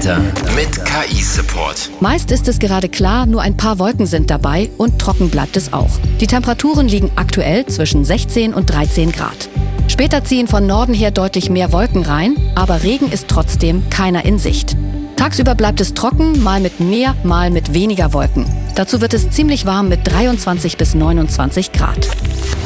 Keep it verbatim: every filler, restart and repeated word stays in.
Wetter mit K I-Support. Meist ist es gerade klar, nur ein paar Wolken sind dabei und trocken bleibt es auch. Die Temperaturen liegen aktuell zwischen sechzehn und dreizehn Grad. Später ziehen von Norden her deutlich mehr Wolken rein, aber Regen ist trotzdem keiner in Sicht. Tagsüber bleibt es trocken, mal mit mehr, mal mit weniger Wolken. Dazu wird es ziemlich warm mit dreiundzwanzig bis neunundzwanzig Grad.